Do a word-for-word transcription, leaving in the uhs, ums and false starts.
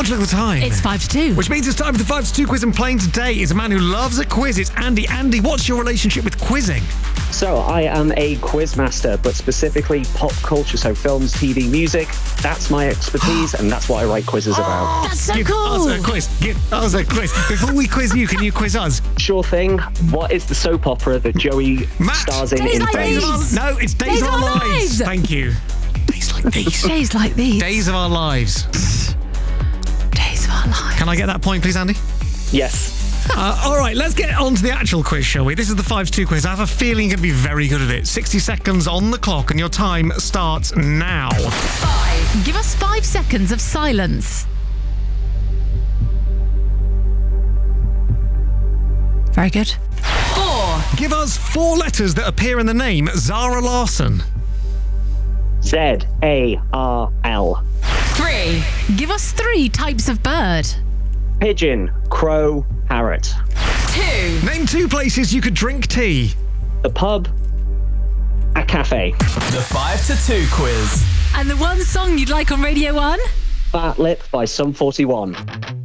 much look at the time. It's five to two. Which means it's time for the five to two quiz, and playing today is a man who loves a quiz. It's Andy. Andy, what's your relationship with quizzing? So I am a quiz master, but specifically pop culture, so films, T V, music. That's my expertise, and that's what I write quizzes about. That's so Give cool. us a quiz. Give us a quiz. Before we quiz you, can you quiz us? Sure thing. What is the soap opera that Joey Matt. stars in Days in Like Friends? These. No, it's Days, Days of Our of Our Lives. Lives. Thank you. Days like these. Days like these. Days of Our Lives. Days of our lives. Can I get that point, please, Andy? Yes. Uh, all right, let's get on to the actual quiz, shall we? This is the five to two quiz. I have a feeling you're going to be very good at it. sixty seconds on the clock, and your time starts now. Five. Give us five seconds of silence. Very good. Four. Give us four letters that appear in the name Zara Larsson. Z A R L. Three. Give us three types of bird. Pigeon, crow, parrot. Two. Name two places you could drink tea. The pub, a cafe. The five to two quiz. And the one song you'd like on Radio one? Fat Lip by Sum forty-one.